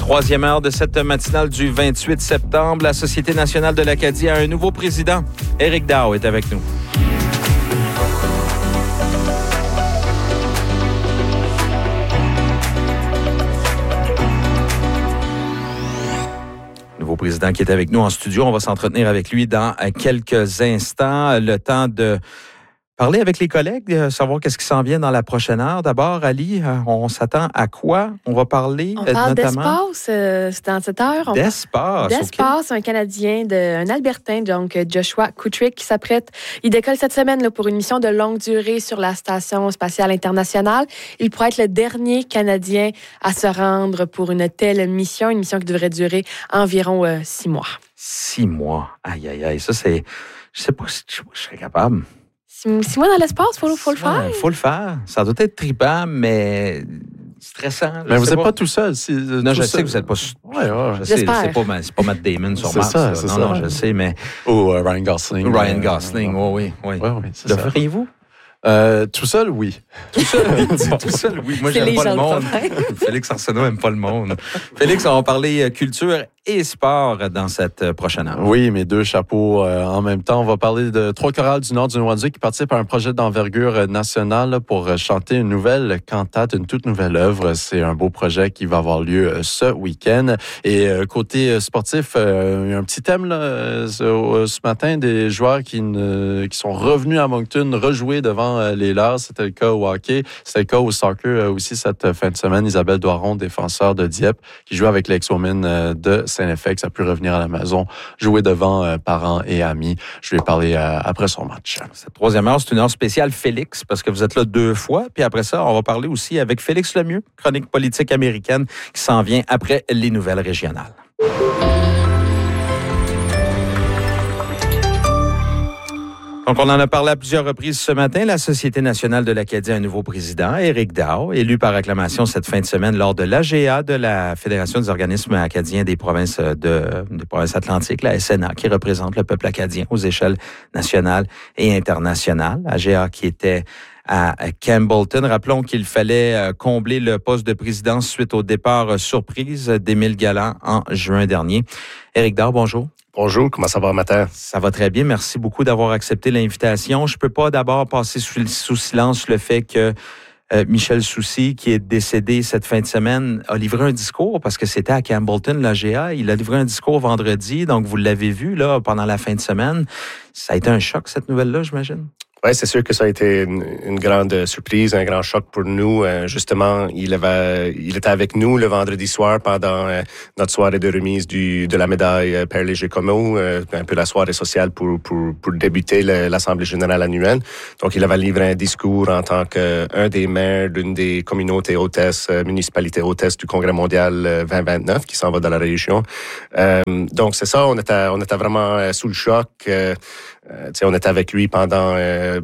Troisième heure de cette matinale du 28 septembre. La Société nationale de l'Acadie a un nouveau président. Éric Daou est avec nous. Nouveau président qui est avec nous en studio. On va s'entretenir avec lui dans quelques instants. Le temps de parler avec les collègues, savoir qu'est-ce qui s'en vient dans la prochaine heure. D'abord, Ali, on s'attend à quoi? On va parler on parle notamment... d'espace dans cette heure. D'espace, D'espace, okay. Un Canadien, un Albertain, donc Joshua Kutrick, qui s'apprête. Il décolle cette semaine là, pour une mission de longue durée sur la Station spatiale internationale. Il pourrait être le dernier Canadien à se rendre pour une telle mission, une mission qui devrait durer environ 6 mois. 6 mois? Aïe, aïe, aïe. Ça, c'est... Je sais pas si je serais capable. 6 mois dans l'espace, faut le faire. Faut le faire. Ça doit être trippant, mais stressant. Mais vous n'êtes pas tout seul. Non, je sais que vous n'êtes pas... Ouais. C'est pas Matt Damon sur Mars. C'est ça. Non, je sais, mais... Ou Ryan Gosling. Ryan Gosling, oui. C'est le feriez-vous? Tout seul, oui. Tout seul, oui. Moi, j'aime pas le monde. Félix Arsenault n'aime pas le monde. Félix, on va parler culture et sport dans cette prochaine heure. Oui, mes deux chapeaux en même temps. On va parler de 3 chorales du Nord du Nouveau-Brunswick qui participent à un projet d'envergure nationale pour chanter une nouvelle cantate, une toute nouvelle œuvre. C'est un beau projet qui va avoir lieu ce week-end. Et côté sportif, il y a un petit thème là, ce matin, des joueurs qui sont revenus à Moncton, rejouer devant les leurs. C'était le cas au hockey. C'était le cas au soccer aussi cette fin de semaine. Isabelle Doiron, défenseur de Dieppe, qui joue avec l'ex-Women de Saint-Effect, a pu revenir à la maison, jouer devant parents et amis. Je lui ai parlé après son match. Cette troisième heure, c'est une heure spéciale Félix, parce que vous êtes là 2 fois. Puis après ça, on va parler aussi avec Félix Lemieux, chronique politique américaine, qui s'en vient après les nouvelles régionales. Donc, on en a parlé à plusieurs reprises ce matin. La Société nationale de l'Acadie a un nouveau président, Éric Daou, élu par acclamation cette fin de semaine lors de l'AGA de la Fédération des organismes acadiens des provinces atlantiques, la SNA, qui représente le peuple acadien aux échelles nationales et internationales. AGA qui était à Campbellton. Rappelons qu'il fallait combler le poste de président suite au départ surprise d'Émile Galland en juin dernier. Éric Daou, bonjour. Bonjour, comment ça va matin? Ça va très bien. Merci beaucoup d'avoir accepté l'invitation. Je peux pas d'abord passer sous silence le fait que Michel Soucy, qui est décédé cette fin de semaine, a livré un discours parce que c'était à Campbellton, l'AGA. Il a livré un discours vendredi, donc vous l'avez vu là pendant la fin de semaine. Ça a été un choc, cette nouvelle-là, j'imagine? Oui, c'est sûr que ça a été une grande surprise, un grand choc pour nous. Justement, il était avec nous le vendredi soir pendant notre soirée de remise de la médaille Père Léger-Comeau, un peu la soirée sociale pour débuter l'Assemblée générale annuelle. Donc, il avait livré un discours en tant qu'un des maires d'une des communautés hôtesses, municipalités hôtesses du Congrès mondial 2029 qui s'en va dans la région. Donc, c'est ça, on était vraiment sous le choc. On était avec lui pendant,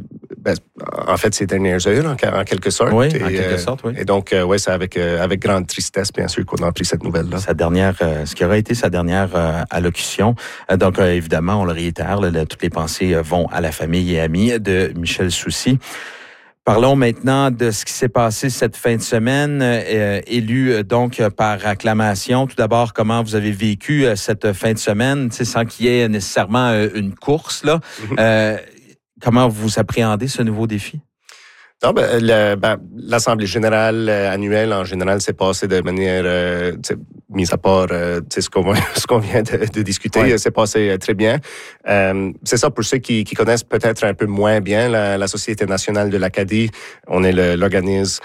en fait, ces dernières heures, en quelque sorte. Oui, en quelque sorte, oui. Et donc, c'est avec grande tristesse, bien sûr, qu'on a appris cette nouvelle-là. Ce qui aurait été sa dernière allocution. Donc, évidemment, on le réitère, toutes les pensées vont à la famille et amis de Michel Soucy. Parlons maintenant de ce qui s'est passé cette fin de semaine, élu donc par acclamation. Tout d'abord, comment vous avez vécu cette fin de semaine, sans qu'il y ait nécessairement une course, là. Comment vous appréhendez ce nouveau défi? Non, l'Assemblée générale annuelle, en général, s'est passée de manière, mis à part ce qu'on vient de discuter, ouais. C'est passé très bien. C'est ça, pour ceux qui connaissent peut-être un peu moins bien la Société nationale de l'Acadie, on est l'organisme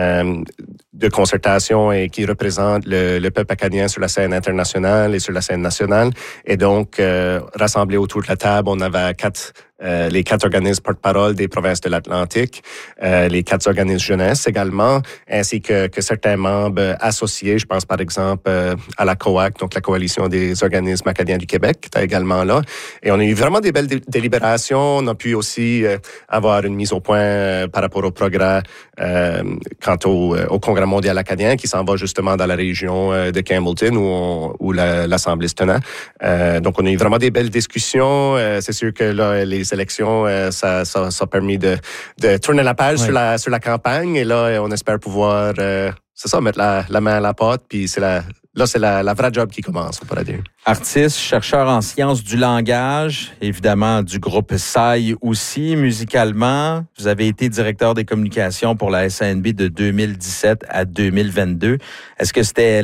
de concertation et qui représente le peuple acadien sur la scène internationale et sur la scène nationale. Et donc, rassemblés autour de la table, on avait les 4 organismes porte-parole des provinces de l'Atlantique, les 4 organismes jeunesse également, ainsi que certains membres associés. Je pense par exemple à la COAC, donc la Coalition des organismes acadiens du Québec, qui était également là. Et on a eu vraiment des belles délibérations. On a pu aussi avoir une mise au point par rapport au progrès quant au Congrès mondial acadien qui s'en va justement dans la région de Campbellton où l'Assemblée se tenait. Donc, on a eu vraiment des belles discussions. C'est sûr que là, les élections, ça a permis de tourner la page sur la campagne. Et là, on espère pouvoir, mettre la main à la pâte. Puis c'est là, c'est la vraie job qui commence, on pourrait dire. Artiste, chercheur en sciences du langage, évidemment du groupe SAI aussi. Musicalement, vous avez été directeur des communications pour la SANB de 2017 à 2022. Est-ce que c'était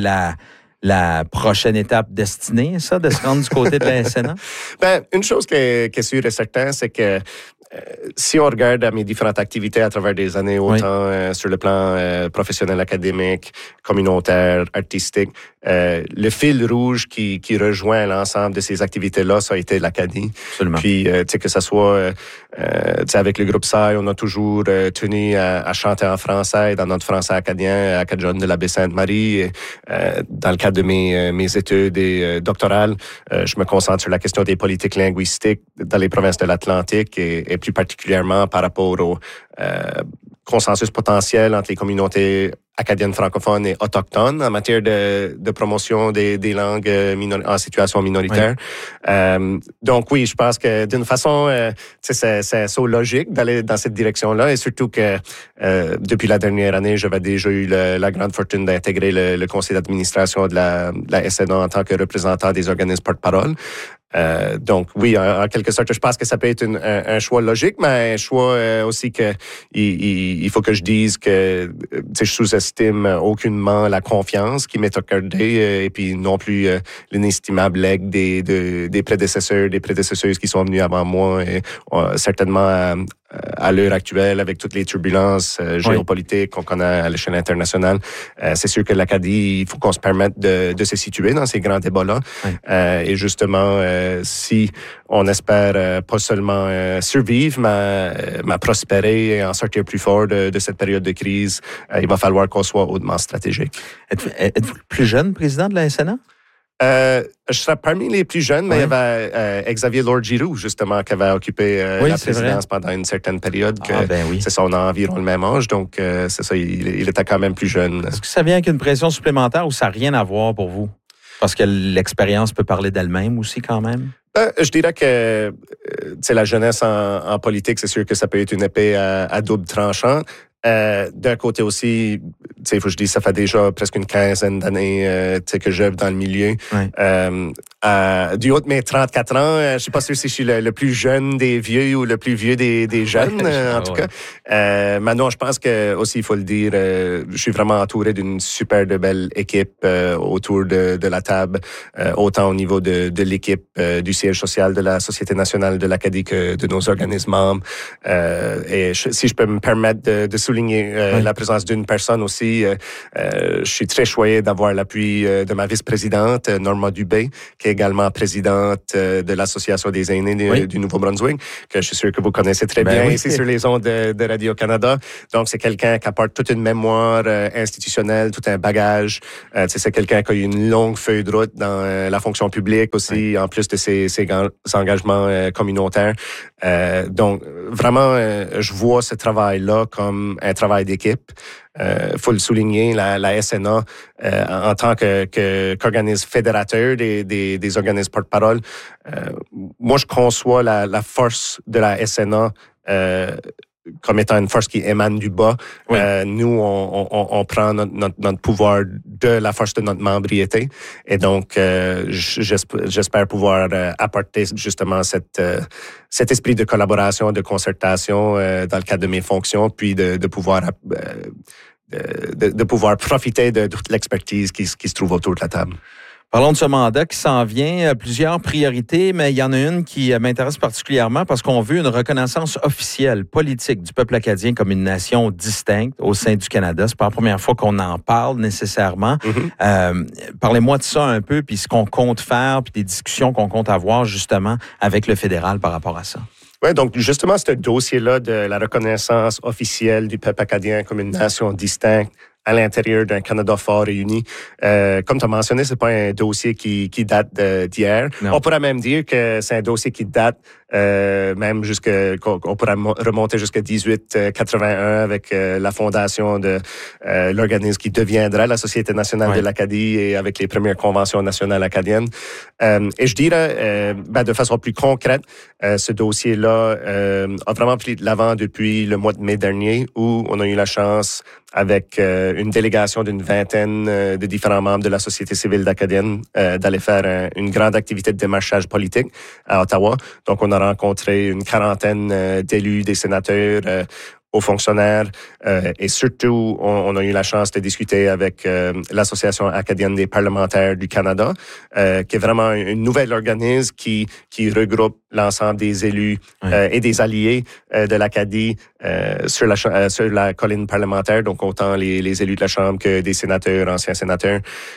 la prochaine étape destinée, ça, de se rendre du côté de la SNA? Une chose qui est sûre et certaine, c'est que si on regarde à mes différentes activités à travers des années, autant sur le plan professionnel, académique, communautaire, artistique, le fil rouge qui rejoint l'ensemble de ces activités-là, ça a été l'Acadie. Absolument. Puis, tu sais, que ça soit avec le groupe SAI, on a toujours tenu à chanter en français, dans notre français acadien, à Cadjon de la Baie-Sainte-Marie. Dans le cadre de mes études doctorales, je me concentre sur la question des politiques linguistiques dans les provinces de l'Atlantique et plus particulièrement par rapport au consensus potentiel entre les communautés acadiennes francophones et autochtones en matière de promotion des langues en situation minoritaire. Oui. Donc oui, je pense que d'une façon, c'est un saut logique d'aller dans cette direction-là, et surtout que depuis la dernière année, j'avais déjà eu la grande fortune d'intégrer le conseil d'administration de la SNA en tant que représentant des organismes porte-parole. Donc oui, en quelque sorte, je pense que ça peut être un choix logique, mais un choix aussi que il faut que je dise que je sous-estime aucunement la confiance qui m'est accordée et puis non plus l'inestimable legs des prédécesseurs, des prédécesseuses qui sont venus avant moi et certainement à l'heure actuelle, avec toutes les turbulences géopolitiques qu'on connaît à l'échelle internationale, c'est sûr que l'Acadie, il faut qu'on se permette de se situer dans ces grands débats-là. Oui. Et justement, si on espère pas seulement survivre, mais prospérer et en sortir plus fort de cette période de crise, il va falloir qu'on soit hautement stratégique. Êtes-vous le plus jeune président de la SNA? Je serais parmi les plus jeunes, mais il y avait Xavier Lord-Giroux, justement, qui avait occupé la présidence pendant une certaine période. C'est ça, on a environ le même âge, donc c'est ça, il était quand même plus jeune. Est-ce que ça vient avec une pression supplémentaire ou ça n'a rien à voir pour vous? Parce que l'expérience peut parler d'elle-même aussi quand même? Je dirais que la jeunesse en politique, c'est sûr que ça peut être une épée à double tranchant. D'un côté aussi, il faut que je dise, ça fait déjà presque une quinzaine d'années que j'œuvre dans le milieu. Oui. Du haut de mes 34 ans, je suis pas sûr si je suis le plus jeune des vieux ou le plus vieux des jeunes, en tout cas. Maintenant, je pense que aussi, il faut le dire, je suis vraiment entouré d'une super de belle équipe autour de la table, autant au niveau de l'équipe du siège social de la Société nationale de l'Acadie que de nos organismes membres. Et si je peux me permettre de souligner la présence d'une personne aussi, je suis très choyé d'avoir l'appui de ma vice-présidente, Norma Dubé, qui est également présidente de l'Association des aînés du Nouveau-Brunswick, que je suis sûr que vous connaissez très bien ici sur les ondes de Radio-Canada. Donc, c'est quelqu'un qui apporte toute une mémoire institutionnelle, tout un bagage. C'est quelqu'un qui a eu une longue feuille de route dans la fonction publique aussi, en plus de ses engagements communautaires. Donc, vraiment, je vois ce travail-là comme un travail d'équipe. Faut le souligner, la SNA, en tant qu'organisme fédérateur des organismes porte-parole, moi, je conçois la force de la SNA comme étant une force qui émane du bas. Oui. Nous, on prend notre pouvoir de la force de notre membriété. Et donc, j'espère pouvoir apporter justement cet esprit de collaboration, de concertation dans le cadre de mes fonctions, puis de pouvoir profiter de toute l'expertise qui se trouve autour de la table. Parlons de ce mandat qui s'en vient. Plusieurs priorités, mais il y en a une qui m'intéresse particulièrement parce qu'on veut une reconnaissance officielle, politique du peuple acadien comme une nation distincte au sein du Canada. C'est pas la première fois qu'on en parle nécessairement. Mm-hmm. Parlez-moi de ça un peu, puis ce qu'on compte faire, puis des discussions qu'on compte avoir justement avec le fédéral par rapport à ça. Oui, donc justement, ce dossier-là de la reconnaissance officielle du peuple acadien comme une nation distincte à l'intérieur d'un Canada fort et uni. Comme tu as mentionné, c'est pas un dossier qui date d'hier. Non. On pourrait même dire que c'est un dossier qui date même qu'on pourrait remonter jusqu'à 1881 avec la fondation de l'organisme qui deviendra la Société nationale de l'Acadie et avec les premières conventions nationales acadiennes. Et je dirais, de façon plus concrète, ce dossier-là a vraiment pris de l'avant depuis le mois de mai dernier, où on a eu la chance, avec une délégation d'une vingtaine de différents membres de la société civile d'acadienne, d'aller faire une grande activité de démarchage politique à Ottawa. Donc, on a rencontré une quarantaine d'élus, des sénateurs, aux fonctionnaires et surtout, on a eu la chance de discuter avec l'Association acadienne des parlementaires du Canada, qui est vraiment une nouvelle organisme qui regroupe l'ensemble des élus et des alliés de l'Acadie sur la colline parlementaire, donc autant les élus de la Chambre que des sénateurs, anciens sénateurs.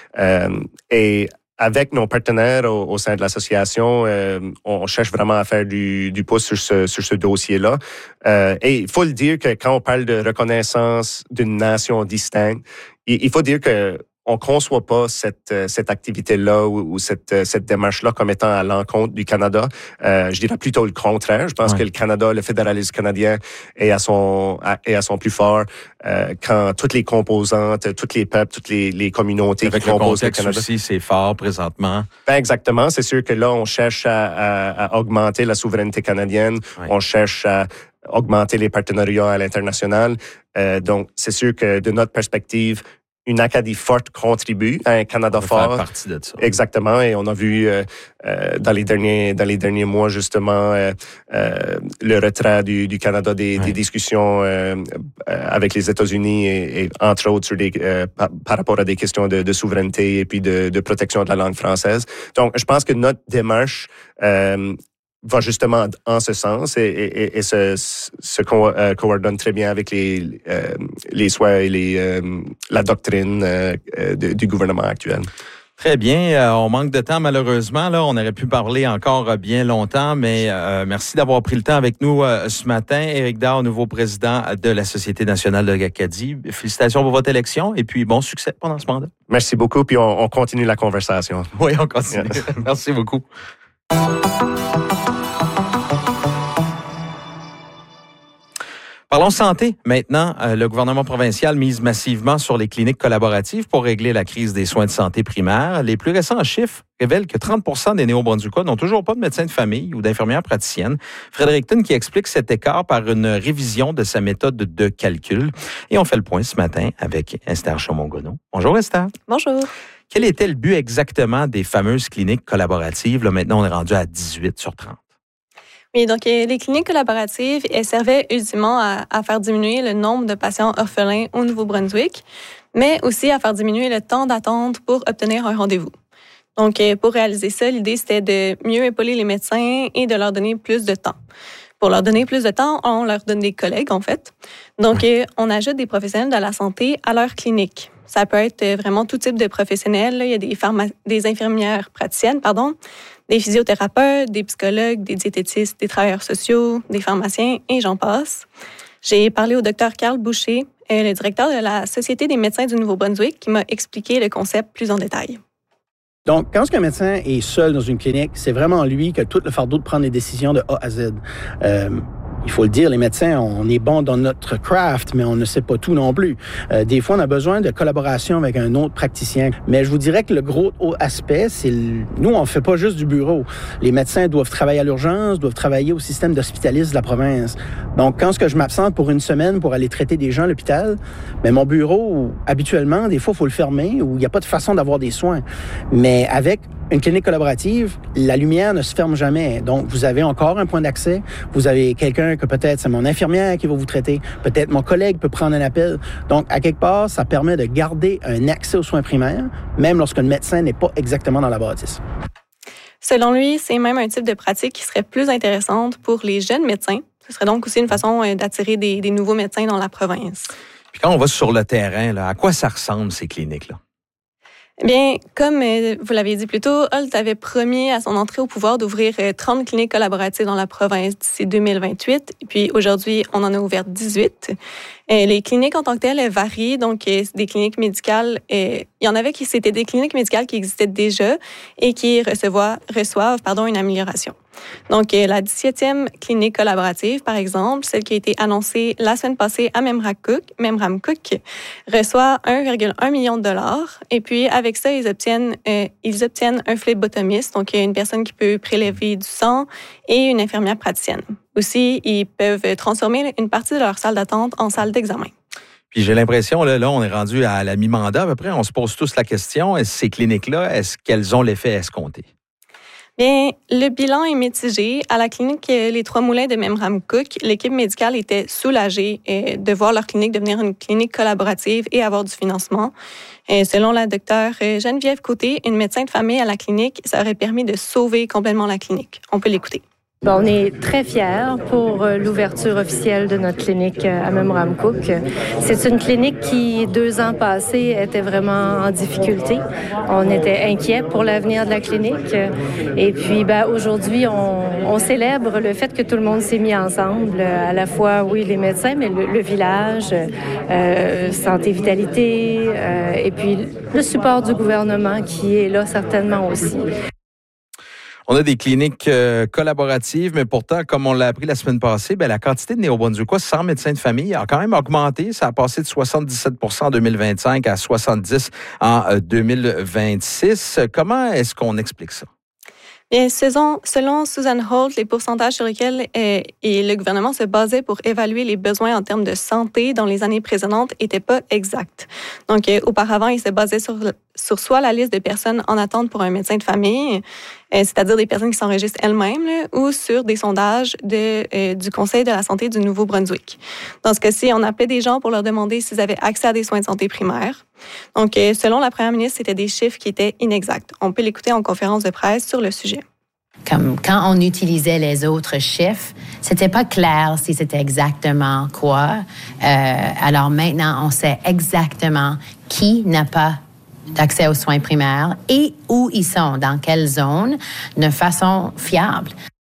Et avec nos partenaires au sein de l'association, on cherche vraiment à faire du pouce sur ce dossier-là. Et il faut le dire que quand on parle de reconnaissance d'une nation distincte, il faut dire que on conçoit pas cette activité-là ou cette démarche-là comme étant à l'encontre du Canada. Je dirais plutôt le contraire. Je pense que le Canada, le fédéralisme canadien est à son plus fort quand toutes les composantes, tous les peuples, toutes les communautés avec qui composent le Canada. Aussi, c'est fort présentement. Exactement. C'est sûr que là, on cherche à augmenter la souveraineté canadienne. On cherche à augmenter les partenariats à l'international. Donc, c'est sûr que de notre perspective, une Acadie forte contribue à un Canada fort. Faire partie de ça. Exactement. Et on a vu dans les derniers mois justement le retrait du Canada des discussions avec les États-Unis et entre autres sur par rapport à des questions de souveraineté et puis de protection de la langue française. Donc, je pense que notre démarche va justement en ce sens et se coordonne très bien avec les souhaits et la doctrine du gouvernement actuel. Très bien. On manque de temps, malheureusement. Là, on aurait pu parler encore bien longtemps, mais merci d'avoir pris le temps avec nous ce matin. Éric Daho, nouveau président de la Société nationale de l'Acadie. Félicitations pour votre élection et puis bon succès pendant ce mandat. Merci beaucoup, puis on continue la conversation. Oui, on continue. Merci beaucoup. Parlons santé. Maintenant, le gouvernement provincial mise massivement sur les cliniques collaboratives pour régler la crise des soins de santé primaires. Les plus récents chiffres révèlent que 30% des Néo-Brunswickois n'ont toujours pas de médecin de famille ou d'infirmière praticienne. Fredericton qui explique cet écart par une révision de sa méthode de calcul. Et on fait le point ce matin avec Esther Chaumont-Gonneau. Bonjour Esther. Bonjour. Quel était le but exactement des fameuses cliniques collaboratives? Là, maintenant, on est rendu à 18 sur 30. Oui, donc les cliniques collaboratives, elles servaient ultimement à faire diminuer le nombre de patients orphelins au Nouveau-Brunswick, mais aussi à faire diminuer le temps d'attente pour obtenir un rendez-vous. Donc, pour réaliser ça, l'idée, c'était de mieux épauler les médecins et de leur donner plus de temps. Pour leur donner plus de temps, on leur donne des collègues, en fait. Donc, on ajoute des professionnels de la santé à leur clinique. Ça peut être vraiment tout type de professionnels. Il y a des infirmières praticiennes, des physiothérapeutes, des psychologues, des diététistes, des travailleurs sociaux, des pharmaciens et j'en passe. J'ai parlé au Dr Carl Boucher, le directeur de la Société des médecins du Nouveau-Brunswick, qui m'a expliqué le concept plus en détail. Donc, quand un médecin est seul dans une clinique, c'est vraiment lui qui a tout le fardeau de prendre les décisions de A à Z. Il faut le dire, les médecins, on est bon dans notre craft, mais on ne sait pas tout non plus. Des fois, on a besoin de collaboration avec un autre praticien. Mais je vous dirais que le gros aspect, c'est nous, on ne fait pas juste du bureau. Les médecins doivent travailler à l'urgence, doivent travailler au système d'hospitalistes de la province. Donc, quand je m'absente pour une semaine pour aller traiter des gens à l'hôpital, ben mon bureau, habituellement, des fois, il faut le fermer ou il n'y a pas de façon d'avoir des soins. Mais avec une clinique collaborative, la lumière ne se ferme jamais. Donc, vous avez encore un point d'accès. Vous avez quelqu'un que peut-être c'est mon infirmière qui va vous traiter. Peut-être mon collègue peut prendre un appel. Donc, à quelque part, ça permet de garder un accès aux soins primaires, même lorsque le médecin n'est pas exactement dans la bâtisse. Selon lui, c'est même un type de pratique qui serait plus intéressante pour les jeunes médecins. Ce serait donc aussi une façon d'attirer des nouveaux médecins dans la province. Puis quand on va sur le terrain, là, à quoi ça ressemble, ces cliniques-là? Eh bien, comme vous l'avez dit plus tôt, Holt avait promis à son entrée au pouvoir d'ouvrir 30 cliniques collaboratives dans la province d'ici 2028. Et puis aujourd'hui, on en a ouvert 18. Les cliniques en tant que telles varient, donc des cliniques médicales, il y en avait qui c'était des cliniques médicales qui existaient déjà et qui reçoivent une amélioration. Donc, la 17e clinique collaborative, par exemple, celle qui a été annoncée la semaine passée à Memram Cook, reçoit 1,1 million de dollars. Et puis, avec ça, ils obtiennent un phlébautomiste, donc une personne qui peut prélever du sang, et une infirmière praticienne. Aussi, ils peuvent transformer une partie de leur salle d'attente en salle d'examen. Puis j'ai l'impression, là, on est rendu à la mi-mandat à peu près. On se pose tous la question, ces cliniques-là, est-ce qu'elles ont l'effet escompté? Bien, le bilan est mitigé. À la clinique Les Trois Moulins de Memram Cook, l'équipe médicale était soulagée de voir leur clinique devenir une clinique collaborative et avoir du financement. Selon la docteure Geneviève Côté, une médecin de famille à la clinique, ça aurait permis de sauver complètement la clinique. On peut l'écouter. On est très fiers pour l'ouverture officielle de notre clinique à Memram Cook. C'est une clinique qui, 2 ans passés, était vraiment en difficulté. On était inquiets pour l'avenir de la clinique. Et puis, aujourd'hui, on célèbre le fait que tout le monde s'est mis ensemble. À la fois, oui, les médecins, mais le village, santé, vitalité, et puis le support du gouvernement qui est là certainement aussi. On a des cliniques collaboratives, mais pourtant, comme on l'a appris la semaine passée, la quantité de néo-brunswickois sans médecin de famille a quand même augmenté. Ça a passé de 77 % en 2025 à 70 % en 2026. Comment est-ce qu'on explique ça? Bien, selon Susan Holt, les pourcentages sur lesquels le gouvernement se basait pour évaluer les besoins en termes de santé dans les années précédentes n'étaient pas exacts. Donc, auparavant, il se basait sur soit la liste de personnes en attente pour un médecin de famille, c'est-à-dire des personnes qui s'enregistrent elles-mêmes, ou sur des sondages du Conseil de la santé du Nouveau-Brunswick. Dans ce cas-ci, on appelait des gens pour leur demander s'ils avaient accès à des soins de santé primaires. Donc, selon la première ministre, c'était des chiffres qui étaient inexacts. On peut l'écouter en conférence de presse sur le sujet. Comme quand on utilisait les autres chiffres, c'était pas clair si c'était exactement quoi. Alors maintenant, on sait exactement qui n'a pas d'accès aux soins primaires et où ils sont, dans quelle zone, de façon fiable.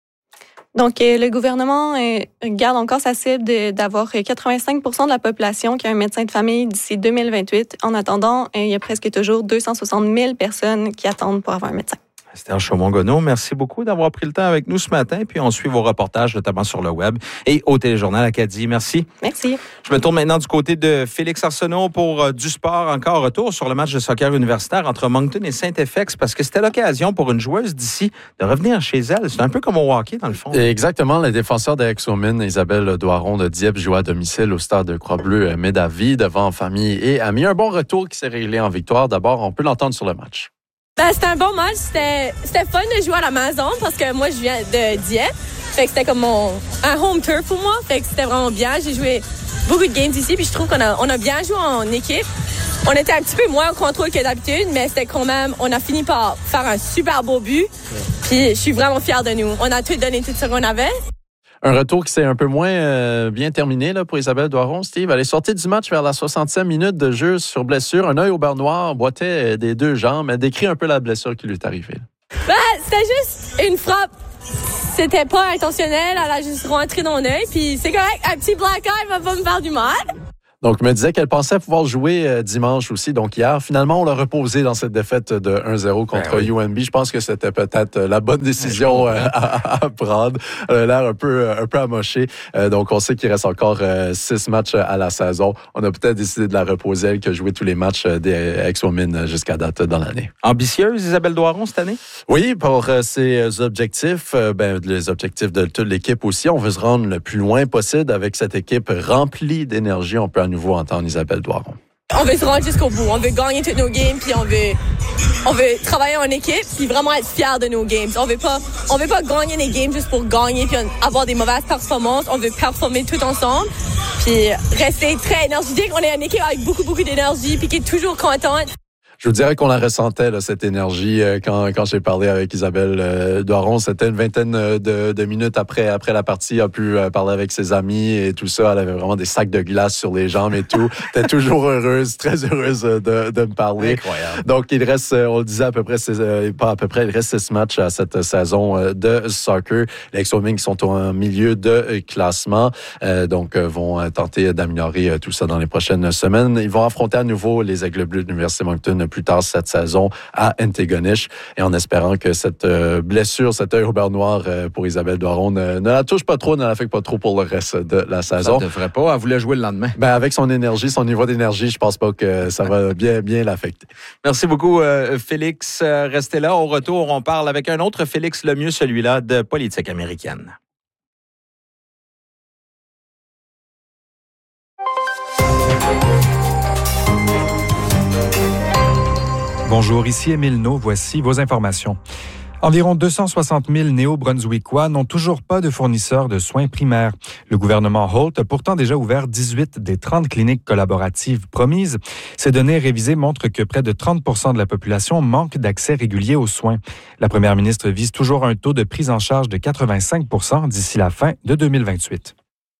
Donc, le gouvernement garde encore sa cible d'avoir 85 % de la population qui a un médecin de famille d'ici 2028. En attendant, il y a presque toujours 260 000 personnes qui attendent pour avoir un médecin. Esther Chaumont-Gonneau, merci beaucoup d'avoir pris le temps avec nous ce matin. Puis on suit vos reportages, notamment sur le web et au Téléjournal Acadie. Merci. Merci. Je me tourne maintenant du côté de Félix Arsenault pour du sport. Encore retour sur le match de soccer universitaire entre Moncton et Saint-FX parce que c'était l'occasion pour une joueuse d'ici de revenir chez elle. C'est un peu comme au hockey, dans le fond. Exactement. Les défenseurs d'Aix-aux-Mines, Isabelle Doiron de Dieppe, joue à domicile au stade de Croix-Bleue Médavie devant famille et amis. Un bon retour qui s'est réglé en victoire. D'abord, on peut l'entendre sur le match. C'était un bon match. C'était fun de jouer à la maison parce que moi, je viens de Dieppe. Fait que c'était comme un home turf pour moi. Fait que c'était vraiment bien. J'ai joué beaucoup de games ici puis je trouve qu'on a bien joué en équipe. On était un petit peu moins au contrôle que d'habitude, mais c'était quand même, on a fini par faire un super beau but. Puis je suis vraiment fière de nous. On a tout donné tout ce qu'on avait. Un retour qui s'est un peu moins bien terminé là, pour Isabelle Doiron, Steve. Elle est sortie du match vers la 60e minute de jeu sur blessure. Un œil au beurre noir, boitait des 2 jambes. Elle décrit un peu la blessure qui lui est arrivée. C'était juste une frappe. C'était pas intentionnel. Elle a juste rentré dans l'œil. Puis c'est correct, un petit black eye va pas me faire du mal. Donc, me disait qu'elle pensait pouvoir jouer dimanche aussi. Donc, hier, finalement, on l'a reposé dans cette défaite de 1-0 contre UNB. Je pense que c'était peut-être la bonne décision à prendre. Elle a l'air un peu amochée. Donc, on sait qu'il reste encore 6 matchs à la saison. On a peut-être décidé de la reposer, elle qui a joué tous les matchs des Aix-aux-Mines jusqu'à date dans l'année. Ambitieuse, Isabelle Doiron, cette année? Oui, pour ses objectifs, les objectifs de toute l'équipe aussi. On veut se rendre le plus loin possible avec cette équipe remplie d'énergie. On peut à nouveau entendre Isabelle Doiron. On veut se rendre jusqu'au bout. On veut gagner toutes nos games, puis on veut travailler en équipe, puis vraiment être fiers de nos games. On veut pas gagner les games juste pour gagner, puis avoir des mauvaises performances. On veut performer tout ensemble, puis rester très énergétique. On est une équipe avec beaucoup d'énergie, puis qui est toujours contente. Je vous dirais qu'on la ressentait, là, cette énergie, quand j'ai parlé avec Isabelle Doiron. C'était une vingtaine de minutes après la partie. Elle a pu parler avec ses amis et tout ça. Elle avait vraiment des sacs de glace sur les jambes et tout. Elle était toujours heureuse, très heureuse de me parler. Incroyable. Donc, il reste, on le disait il reste 6 matchs à cette saison de soccer. Les X-Wing sont au milieu de classement, donc vont tenter d'améliorer tout ça dans les prochaines semaines. Ils vont affronter à nouveau les Aigles Bleus de l'Université Moncton plus tard cette saison à Antigonish, et en espérant que cette blessure, cet œil au beurre noir pour Isabelle Doiron ne la touche pas trop, ne l'affecte pas trop pour le reste de la saison. Ça ne devrait pas. Elle voulait jouer le lendemain. Avec son énergie, son niveau d'énergie, je pense pas que ça va bien l'affecter. Merci beaucoup, Félix. Restez là. Au retour, on parle avec un autre Félix Lemieux, celui-là de politique américaine. Bonjour, ici Émile Naud. Voici vos informations. Environ 260 000 néo-brunswickois n'ont toujours pas de fournisseur de soins primaires. Le gouvernement Holt a pourtant déjà ouvert 18 des 30 cliniques collaboratives promises. Ces données révisées montrent que près de 30 % de la population manque d'accès régulier aux soins. La première ministre vise toujours un taux de prise en charge de 85 % d'ici la fin de 2028.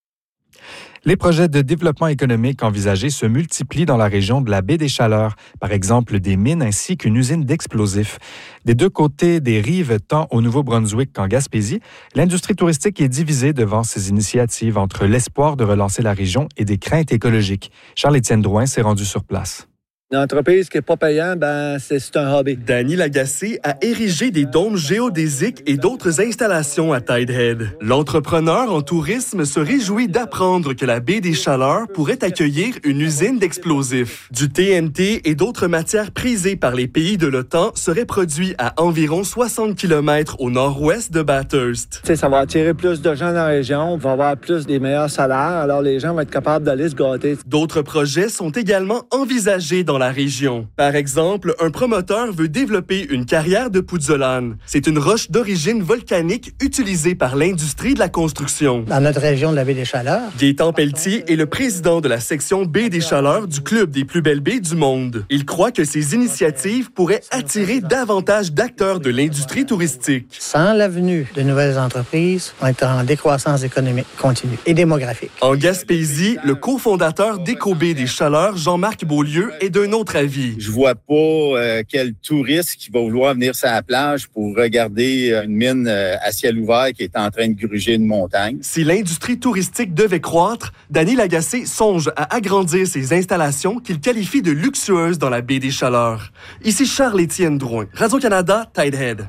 Les projets de développement économique envisagés se multiplient dans la région de la baie des Chaleurs, par exemple des mines ainsi qu'une usine d'explosifs. Des deux côtés des rives, tant au Nouveau-Brunswick qu'en Gaspésie, l'industrie touristique est divisée devant ces initiatives entre l'espoir de relancer la région et des craintes écologiques. Charles-Étienne Drouin s'est rendu sur place. Une entreprise qui n'est pas payante, c'est un hobby. Dany Lagacé a érigé des dômes géodésiques et d'autres installations à Tidehead. L'entrepreneur en tourisme se réjouit d'apprendre que la baie des Chaleurs pourrait accueillir une usine d'explosifs. Du TNT et d'autres matières prisées par les pays de l'OTAN seraient produits à environ 60 km au nord-ouest de Bathurst. Ça va attirer plus de gens dans la région, on va avoir plus des meilleurs salaires, alors les gens vont être capables d'aller se gâter. D'autres projets sont également envisagés dans la région. Par exemple, un promoteur veut développer une carrière de pouzzolane. C'est une roche d'origine volcanique utilisée par l'industrie de la construction. Dans notre région de la baie des Chaleurs. Gaétan Pelletier est le président de la section baie des Chaleurs du Club des plus belles baies du monde. Il croit que ces initiatives pourraient attirer davantage d'acteurs de l'industrie touristique. Sans la venue de nouvelles entreprises, on va être en décroissance économique continue et démographique. En Gaspésie, le cofondateur d'Éco-Baie des Chaleurs, Jean-Marc Beaulieu, est d'un autre avis. Je vois pas quel touriste qui va vouloir venir sur la plage pour regarder une mine à ciel ouvert qui est en train de gruger une montagne. Si l'industrie touristique devait croître, Dany Lagacé songe à agrandir ses installations qu'il qualifie de luxueuses dans la baie des Chaleurs. Ici Charles-Étienne Drouin, Radio-Canada, Tidehead.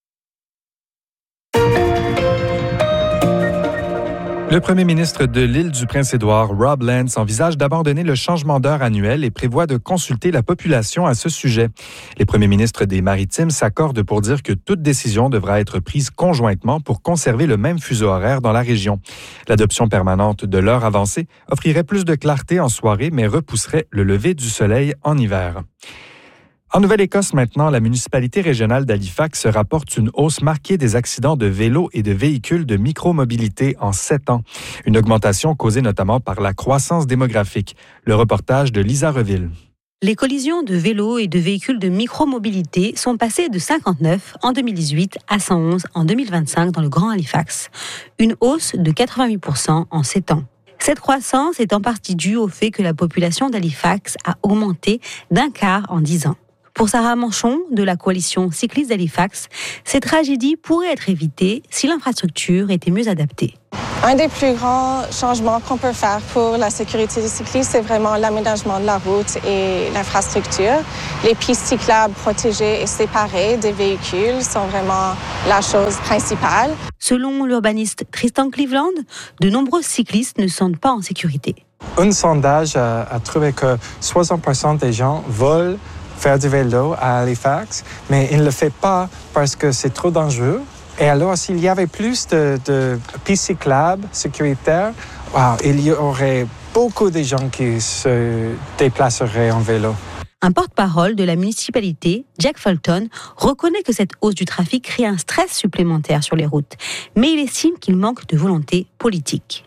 Le premier ministre de l'île du Prince-Édouard, Rob Lance, envisage d'abandonner le changement d'heure annuel et prévoit de consulter la population à ce sujet. Les premiers ministres des Maritimes s'accordent pour dire que toute décision devra être prise conjointement pour conserver le même fuseau horaire dans la région. L'adoption permanente de l'heure avancée offrirait plus de clarté en soirée, mais repousserait le lever du soleil en hiver. En Nouvelle-Écosse maintenant, la municipalité régionale d'Halifax rapporte une hausse marquée des accidents de vélos et de véhicules de micromobilité en 7 ans. Une augmentation causée notamment par la croissance démographique. Le reportage de Lisa Reville. Les collisions de vélos et de véhicules de micromobilité sont passées de 59 en 2018 à 111 en 2025 dans le Grand Halifax. Une hausse de 88% en 7 ans. Cette croissance est en partie due au fait que la population d'Halifax a augmenté d'un quart en 10 ans. Pour Sarah Manchon, de la coalition cycliste d'Halifax, ces tragédies pourraient être évitées si l'infrastructure était mieux adaptée. Un des plus grands changements qu'on peut faire pour la sécurité des cyclistes, c'est vraiment l'aménagement de la route et l'infrastructure. Les pistes cyclables protégées et séparées des véhicules sont vraiment la chose principale. Selon l'urbaniste Tristan Cleveland, de nombreux cyclistes ne se sentent pas en sécurité. Un sondage a trouvé que 60% des gens veulent faire du vélo à Halifax, mais ils ne le font pas parce que c'est trop dangereux. Et alors, s'il y avait plus de pistes cyclables sécuritaires, il y aurait beaucoup de gens qui se déplaceraient en vélo. Un porte-parole de la municipalité, Jack Fulton, reconnaît que cette hausse du trafic crée un stress supplémentaire sur les routes, mais il estime qu'il manque de volonté politique.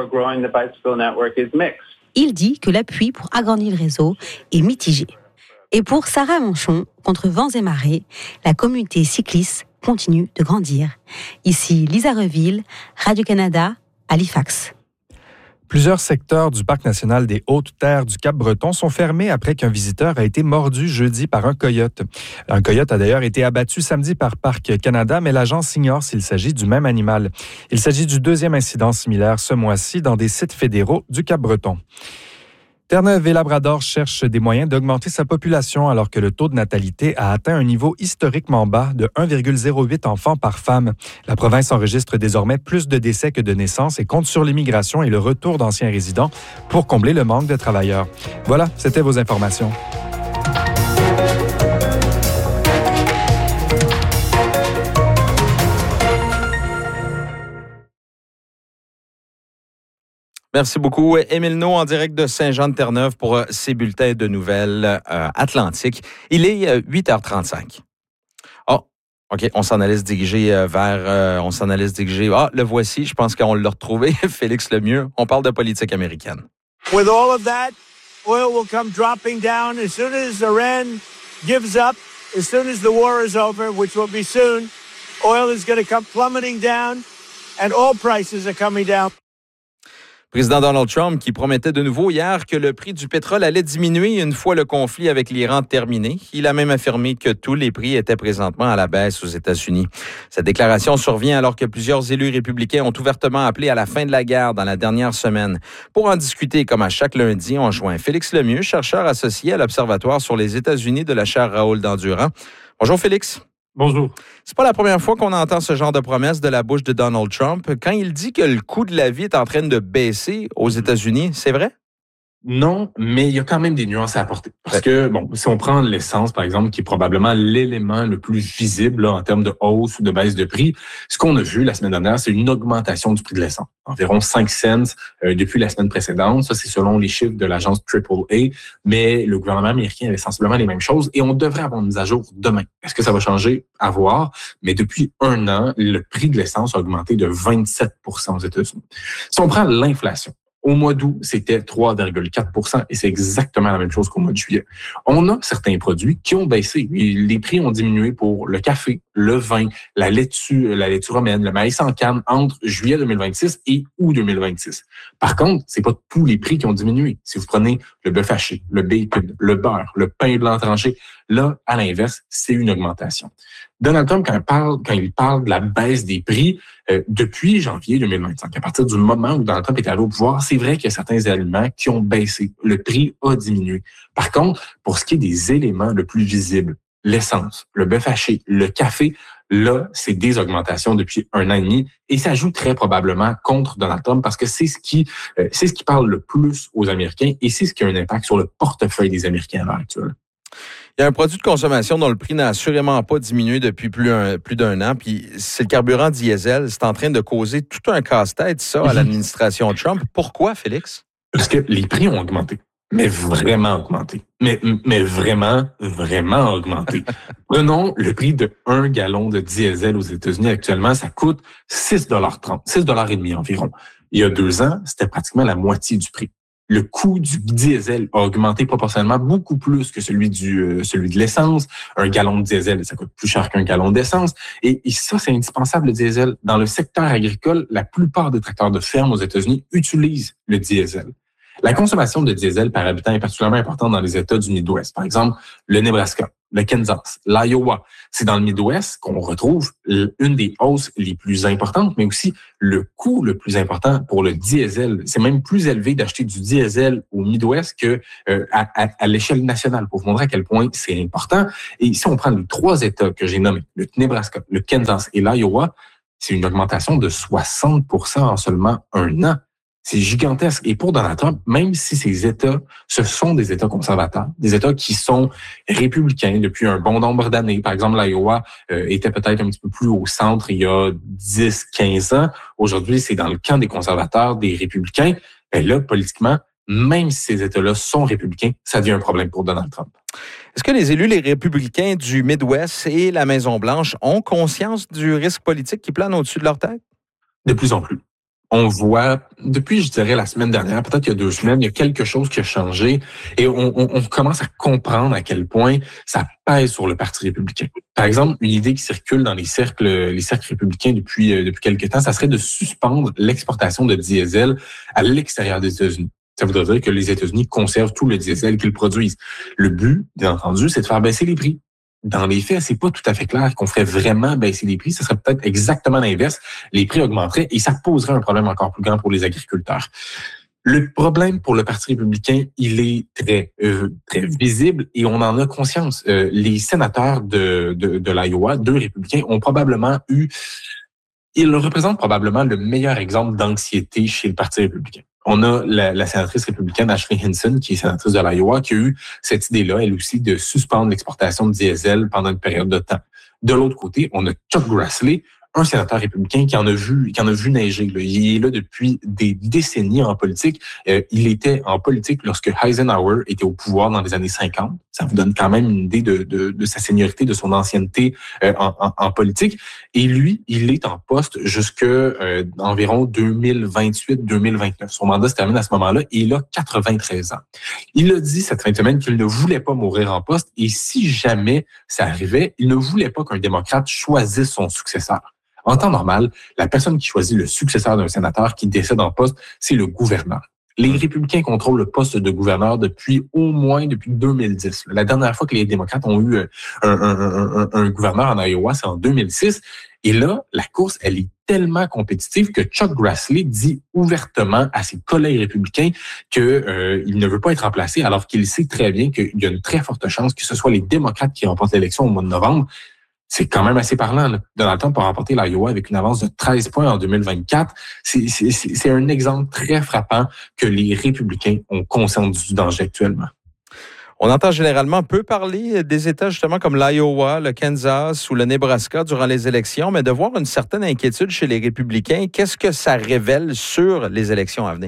Il dit que l'appui pour agrandir le réseau est mitigé. Et pour Sarah Manchon, contre vents et marées, la communauté cycliste continue de grandir. Ici Lisa Reville, Radio-Canada, Halifax. Plusieurs secteurs du Parc national des Hautes-Terres du Cap-Breton sont fermés après qu'un visiteur a été mordu jeudi par un coyote. Un coyote a d'ailleurs été abattu samedi par Parc Canada, mais l'agence ignore s'il s'agit du même animal. Il s'agit du deuxième incident similaire ce mois-ci dans des sites fédéraux du Cap-Breton. Terre-Neuve et Labrador cherchent des moyens d'augmenter sa population alors que le taux de natalité a atteint un niveau historiquement bas de 1,08 enfants par femme. La province enregistre désormais plus de décès que de naissances et compte sur l'immigration et le retour d'anciens résidents pour combler le manque de travailleurs. Voilà, c'était vos informations. Merci beaucoup, Émile No, en direct de Saint-Jean-de-Terre-Neuve pour ces bulletins de nouvelles atlantiques. Il est 8h35. Oh, OK, on s'en allait se diriger le voici, je pense qu'on l'a retrouvé, Félix Lemieux. On parle de politique américaine. With all of that, oil will come dropping down as soon as Iran gives up, as soon as the war is over, which will be soon. Oil is going to come plummeting down, and all prices are coming down. Président Donald Trump qui promettait de nouveau hier que le prix du pétrole allait diminuer une fois le conflit avec l'Iran terminé. Il a même affirmé que tous les prix étaient présentement à la baisse aux États-Unis. Cette déclaration survient alors que plusieurs élus républicains ont ouvertement appelé à la fin de la guerre dans la dernière semaine. Pour en discuter, comme à chaque lundi, on joint Félix Lemieux, chercheur associé à l'Observatoire sur les États-Unis de la chaire Raoul Dandurand. Bonjour Félix. Bonjour. C'est pas la première fois qu'on entend ce genre de promesse de la bouche de Donald Trump. Quand il dit que le coût de la vie est en train de baisser aux États-Unis, c'est vrai? Non, mais il y a quand même des nuances à apporter. Parce que, si on prend l'essence, par exemple, qui est probablement l'élément le plus visible là, en termes de hausse ou de baisse de prix, ce qu'on a vu la semaine dernière, c'est une augmentation du prix de l'essence. Environ 5 cents depuis la semaine précédente. Ça, c'est selon les chiffres de l'agence AAA. Mais le gouvernement américain avait sensiblement les mêmes choses et on devrait avoir une mise à jour demain. Est-ce que ça va changer? À voir. Mais depuis 1 an, le prix de l'essence a augmenté de 27 % aux États-Unis. Si on prend l'inflation, au mois d'août, c'était 3,4 % et c'est exactement la même chose qu'au mois de juillet. On a certains produits qui ont baissé. Les prix ont diminué pour le café, le vin, la laitue romaine, le maïs en canne entre juillet 2026 et août 2026. Par contre, c'est pas tous les prix qui ont diminué. Si vous prenez le bœuf haché, le bacon, le beurre, le pain blanc tranché, là, à l'inverse, c'est une augmentation. Donald Trump, quand il parle de la baisse des prix, depuis janvier 2025, à partir du moment où Donald Trump est allé au pouvoir, c'est vrai qu'il y a certains aliments qui ont baissé. Le prix a diminué. Par contre, pour ce qui est des éléments le plus visibles, l'essence, le bœuf haché, le café, là, c'est des augmentations depuis 1 an et demi et ça joue très probablement contre Donald Trump parce que c'est ce qui parle le plus aux Américains et c'est ce qui a un impact sur le portefeuille des Américains à l'heure actuelle. Il y a un produit de consommation dont le prix n'a assurément pas diminué depuis plus d'1 an, puis c'est le carburant diesel. C'est en train de causer tout un casse-tête, ça, à l'administration Trump. Pourquoi, Félix? Parce que les prix ont augmenté. Mais vraiment augmenté. Mais vraiment, vraiment augmenté. Prenons le prix de 1 gallon de diesel aux États-Unis actuellement, ça coûte 6,30 $, 6,5 $ environ. Il y a 2 ans, c'était pratiquement la moitié du prix. Le coût du diesel a augmenté proportionnellement beaucoup plus que celui de l'essence. 1 gallon de diesel, ça coûte plus cher qu'un gallon d'essence. Et ça, c'est indispensable, le diesel. Dans le secteur agricole, la plupart des tracteurs de ferme aux États-Unis utilisent le diesel. La consommation de diesel par habitant est particulièrement importante dans les États du Midwest. Par exemple, le Nebraska, le Kansas, l'Iowa. C'est dans le Midwest qu'on retrouve une des hausses les plus importantes, mais aussi le coût le plus important pour le diesel. C'est même plus élevé d'acheter du diesel au Midwest que à l'échelle nationale, pour vous montrer à quel point c'est important. Et si on prend les 3 États que j'ai nommés, le Nebraska, le Kansas et l'Iowa, c'est une augmentation de 60 % en seulement 1 an. C'est gigantesque. Et pour Donald Trump, même si ces États, ce sont des États conservateurs, des États qui sont républicains depuis un bon nombre d'années. Par exemple, l'Iowa était peut-être un petit peu plus au centre il y a 10-15 ans. Aujourd'hui, c'est dans le camp des conservateurs, des républicains. Et là, politiquement, même si ces États-là sont républicains, ça devient un problème pour Donald Trump. Est-ce que les élus, les républicains du Midwest et la Maison-Blanche ont conscience du risque politique qui plane au-dessus de leur tête? De plus en plus. on voit, depuis, je dirais, la semaine dernière, peut-être il y a 2 semaines, il y a quelque chose qui a changé et on commence à comprendre à quel point ça pèse sur le Parti républicain. Par exemple, une idée qui circule dans les cercles républicains depuis quelque temps, ça serait de suspendre l'exportation de diesel à l'extérieur des États-Unis. Ça voudrait dire que les États-Unis conservent tout le diesel qu'ils produisent. Le but, bien entendu, c'est de faire baisser les prix. Dans les faits, c'est pas tout à fait clair qu'on ferait vraiment baisser les prix. Ce serait peut-être exactement l'inverse. Les prix augmenteraient et ça poserait un problème encore plus grand pour les agriculteurs. Le problème pour le Parti républicain, il est très visible et on en a conscience. Les sénateurs de l'Iowa, 2 républicains, ont probablement ils représentent probablement le meilleur exemple d'anxiété chez le Parti républicain. On a la sénatrice républicaine Ashley Hinson, qui est sénatrice de l'Iowa, qui a eu cette idée-là, elle aussi, de suspendre l'exportation de diesel pendant une période de temps. De l'autre côté, on a Chuck Grassley, un sénateur républicain qui en a vu neiger. Là. Il est là depuis des décennies en politique. Il était en politique lorsque Eisenhower était au pouvoir dans les années 50. Ça vous donne quand même une idée de sa seniorité, de son ancienneté en politique. Et lui, il est en poste jusqu'à environ 2028-2029. Son mandat se termine à ce moment-là et il a 93 ans. Il a dit cette fin de semaine qu'il ne voulait pas mourir en poste et si jamais ça arrivait, il ne voulait pas qu'un démocrate choisisse son successeur. En temps normal, la personne qui choisit le successeur d'un sénateur qui décède en poste, c'est le gouverneur. Les républicains contrôlent le poste de gouverneur depuis 2010. La dernière fois que les démocrates ont eu un gouverneur en Iowa, c'est en 2006. Et là, la course, elle est tellement compétitive que Chuck Grassley dit ouvertement à ses collègues républicains qu'il ne veut pas être remplacé, alors qu'il sait très bien qu'il y a une très forte chance que ce soit les démocrates qui remportent l'élection au mois de novembre. C'est quand même assez parlant. Là. Donald Trump a remporté l'Iowa avec une avance de 13 points en 2024. C'est un exemple très frappant que les républicains ont conscience du danger actuellement. On entend généralement peu parler des États justement comme l'Iowa, le Kansas ou le Nebraska durant les élections, mais de voir une certaine inquiétude chez les républicains, qu'est-ce que ça révèle sur les élections à venir?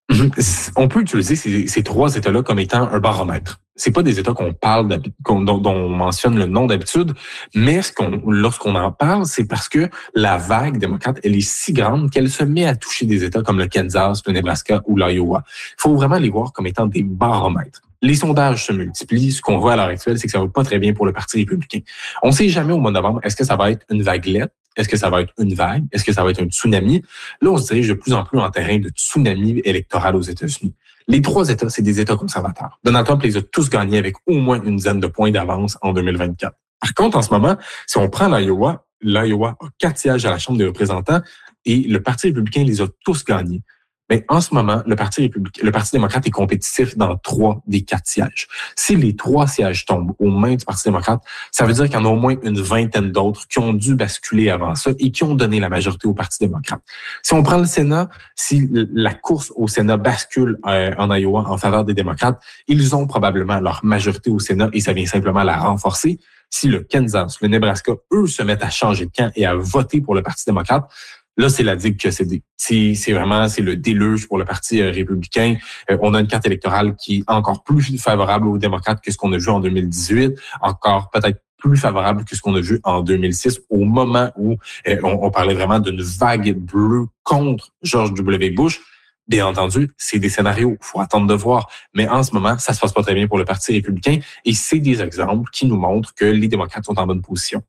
On peut utiliser ces 3 États-là comme étant un baromètre. C'est pas des États qu'on parle dont on mentionne le nom d'habitude, mais lorsqu'on en parle, c'est parce que la vague démocrate, elle est si grande qu'elle se met à toucher des États comme le Kansas, le Nebraska ou l'Iowa. Il faut vraiment les voir comme étant des baromètres. Les sondages se multiplient. Ce qu'on voit à l'heure actuelle, c'est que ça va pas très bien pour le Parti républicain. On sait jamais au mois de novembre, est-ce que ça va être une vaguelette? Est-ce que ça va être une vague? Est-ce que ça va être un tsunami? Là, on se dirige de plus en plus en terrain de tsunami électoral aux États-Unis. Les 3 États, c'est des États conservateurs. Donald Trump les a tous gagnés avec au moins une dizaine de points d'avance en 2024. Par contre, en ce moment, si on prend l'Iowa a 4 sièges à la Chambre des représentants et le Parti républicain les a tous gagnés. Mais en ce moment, le Parti démocrate est compétitif dans 3 des 4 sièges. Si les 3 sièges tombent aux mains du Parti démocrate, ça veut dire qu'il y en a au moins une vingtaine d'autres qui ont dû basculer avant ça et qui ont donné la majorité au Parti démocrate. Si on prend le Sénat, si la course au Sénat bascule en Iowa en faveur des démocrates, ils ont probablement leur majorité au Sénat et ça vient simplement la renforcer. Si le Kansas, le Nebraska, eux, se mettent à changer de camp et à voter pour le Parti démocrate, là, c'est la digue qui a cédé. C'est le déluge pour le Parti républicain. On a une carte électorale qui est encore plus favorable aux démocrates que ce qu'on a vu en 2018, encore peut-être plus favorable que ce qu'on a vu en 2006, au moment où on parlait vraiment d'une vague bleue contre George W. Bush. Bien entendu, c'est des scénarios, il faut attendre de voir. Mais en ce moment, ça se passe pas très bien pour le Parti républicain et c'est des exemples qui nous montrent que les démocrates sont en bonne position.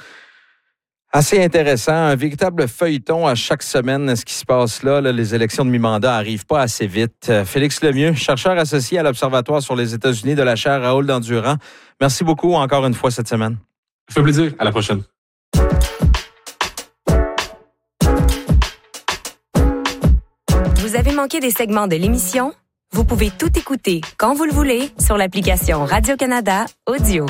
Assez intéressant, un véritable feuilleton à chaque semaine. Ce qui se passe là, les élections de mi-mandat n'arrivent pas assez vite. Félix Lemieux, chercheur associé à l'Observatoire sur les États-Unis de la chaire Raoul Dandurand. Merci beaucoup encore une fois cette semaine. Ça fait plaisir. À la prochaine. Vous avez manqué des segments de l'émission? Vous pouvez tout écouter quand vous le voulez sur l'application Radio-Canada Audio.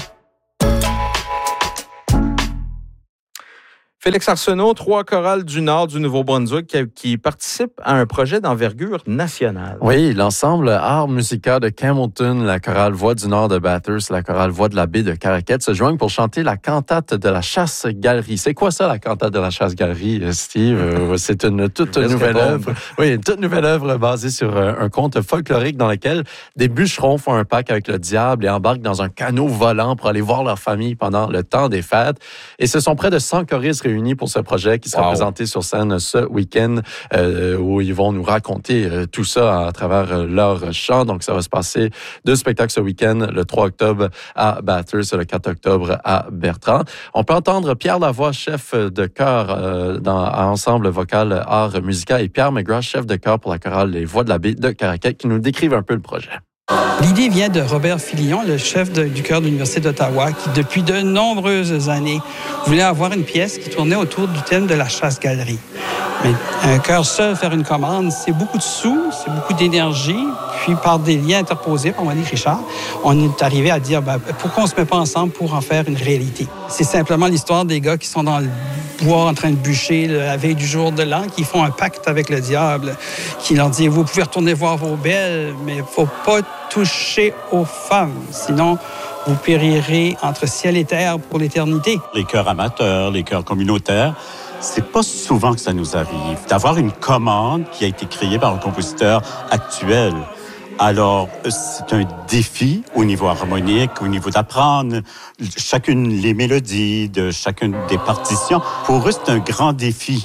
Félix Arsenault, 3 chorales du Nord du Nouveau-Brunswick qui participent à un projet d'envergure nationale. Oui, l'ensemble Art Musica de Campbellton, la chorale Voix du Nord de Bathurst, la chorale Voix de la baie de Caraquette se joignent pour chanter la cantate de la Chasse-Galerie. C'est quoi ça, la cantate de la Chasse-Galerie, Steve? C'est une toute nouvelle œuvre. Oui, une toute nouvelle œuvre basée sur un conte folklorique dans lequel des bûcherons font un pacte avec le diable et embarquent dans un canot volant pour aller voir leur famille pendant le temps des fêtes. Et ce sont près de 100 choristes réunis pour ce projet qui sera présenté sur scène ce week-end où ils vont nous raconter tout ça à travers leur chant. Donc, ça va se passer 2 spectacles ce week-end, le 3 octobre à Bathurst et le 4 octobre à Bertrand. On peut entendre Pierre Lavoie, chef de chœur à Ensemble vocal art musical, et Pierre McGrath, chef de chœur pour la chorale Les Voix de la Baie de Caraquet, qui nous décrivent un peu le projet. L'idée vient de Robert Filion, le chef du chœur de l'Université d'Ottawa, qui, depuis de nombreuses années, voulait avoir une pièce qui tournait autour du thème de la chasse-galerie. Mais un chœur seul, faire une commande, c'est beaucoup de sous, c'est beaucoup d'énergie. Puis, par des liens interposés, par Monique Richard, on est arrivé à dire pourquoi on ne se met pas ensemble pour en faire une réalité. C'est simplement l'histoire des gars qui sont dans le bois en train de bûcher la veille du jour de l'an, qui font un pacte avec le diable, qui leur dit « Vous pouvez retourner voir vos belles, mais il ne faut pas toucher aux femmes, sinon vous périrez entre ciel et terre pour l'éternité. » Les chœurs amateurs, les chœurs communautaires, c'est pas souvent que ça nous arrive d'avoir une commande qui a été créée par un compositeur actuel. Alors, c'est un défi au niveau harmonique, au niveau d'apprendre chacune les mélodies de chacune des partitions. Pour eux, c'est un grand défi.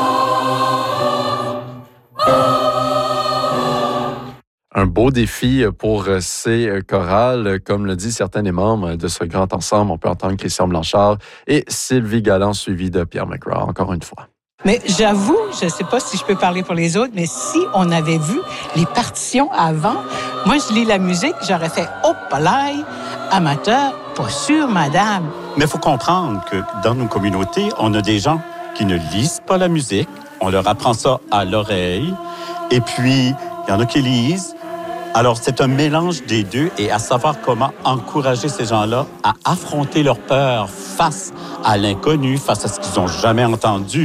Un beau défi pour ces chorales. Comme le dit certains des membres de ce grand ensemble, on peut entendre Christian Blanchard et Sylvie Galland, suivi de Pierre McGrath, encore une fois. Mais j'avoue, je ne sais pas si je peux parler pour les autres, mais si on avait vu les partitions avant, moi, je lis la musique, j'aurais fait « Oh, palais, amateur, pas sûr, madame ». Mais il faut comprendre que dans nos communautés, on a des gens qui ne lisent pas la musique, on leur apprend ça à l'oreille, et puis il y en a qui lisent. Alors, c'est un mélange des deux et à savoir comment encourager ces gens-là à affronter leur peur face à l'inconnu, face à ce qu'ils n'ont jamais entendu.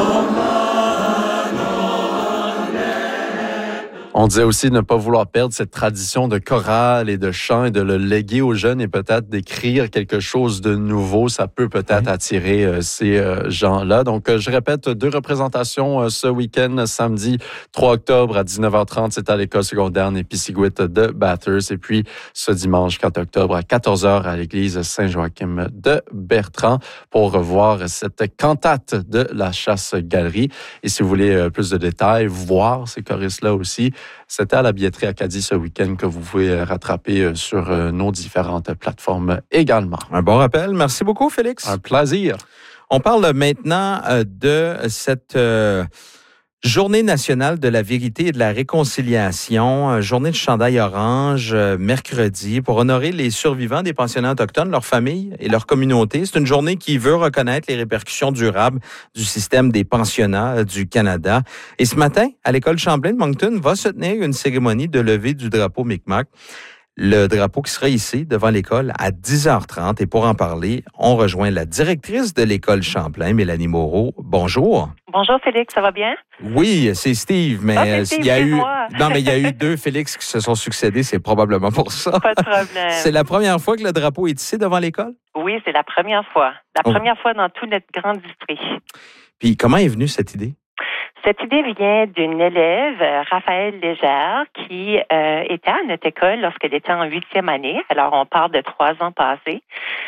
On disait aussi ne pas vouloir perdre cette tradition de chorale et de chant et de le léguer aux jeunes et peut-être d'écrire quelque chose de nouveau. Ça peut peut-être attirer ces gens-là. Donc, je répète, 2 représentations ce week-end, samedi 3 octobre à 19h30, c'est à l'école secondaire Népisiguit de Bathurst. Et puis, ce dimanche 4 octobre à 14h à l'église Saint-Joachim de Bertrand pour revoir cette cantate de la chasse-galerie. Et si vous voulez plus de détails, voir ces choristes-là aussi, c'était à la billetterie Acadie ce week-end que vous pouvez rattraper sur nos différentes plateformes également. Un bon rappel. Merci beaucoup, Félix. Un plaisir. On parle maintenant de cette Journée nationale de la vérité et de la réconciliation, journée de chandail orange, mercredi, pour honorer les survivants des pensionnats autochtones, leurs familles et leurs communautés. C'est une journée qui veut reconnaître les répercussions durables du système des pensionnats du Canada. Et ce matin, à l'école Champlain de Moncton, va se tenir une cérémonie de levée du drapeau Micmac. Le drapeau qui sera ici devant l'école à 10h30. Et pour en parler, on rejoint la directrice de l'école Champlain, Mélanie Moreau. Bonjour. Bonjour Félix, ça va bien? Oui, c'est Steve, mais Steve, il y a eu il y a eu 2 Félix qui se sont succédés, c'est probablement pour ça. Pas de problème. C'est la première fois que le drapeau est ici devant l'école? Oui, c'est la première fois. La première fois dans tout notre grand district. Puis comment est venue cette idée? Cette idée vient d'une élève, Raphaël Légère, qui était à notre école lorsqu'elle était en 8e année. Alors, on parle de 3 ans passés.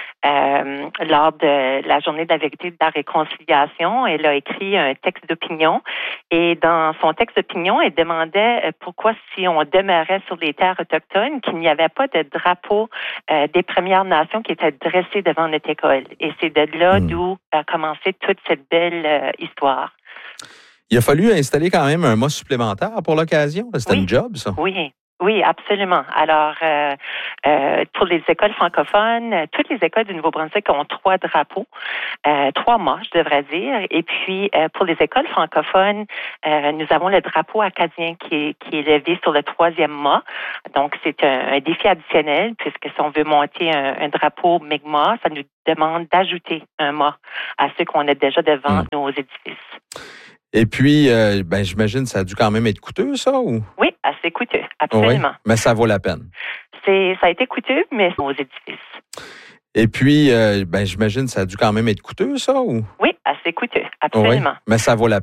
Lors de la journée de la vérité et de la réconciliation, elle a écrit un texte d'opinion. Et dans son texte d'opinion, elle demandait pourquoi, si on demeurait sur les terres autochtones, qu'il n'y avait pas de drapeau des Premières Nations qui était dressé devant notre école. Et c'est de là d'où a commencé toute cette belle histoire. Il a fallu installer quand même un mât supplémentaire pour l'occasion. C'était une job, ça? Oui, absolument. Alors, pour les écoles francophones, toutes les écoles du Nouveau-Brunswick ont 3 drapeaux, 3 mâts, je devrais dire. Et puis, pour les écoles francophones, nous avons le drapeau acadien qui est levé sur le 3e mât. Donc, c'est un défi additionnel, puisque si on veut monter un drapeau Mi'kmaq, ça nous demande d'ajouter un mât à ceux qu'on a déjà devant nos édifices. Et puis, j'imagine que ça a dû quand même être coûteux, ça? Ou? Oui, assez coûteux, absolument. Oui, mais ça vaut la peine. Ça a été coûteux, mais c'est aux édifices. Et puis, j'imagine que ça a dû quand même être coûteux, ça? Ou? Oui, assez coûteux, absolument. Oui, mais ça vaut la peine.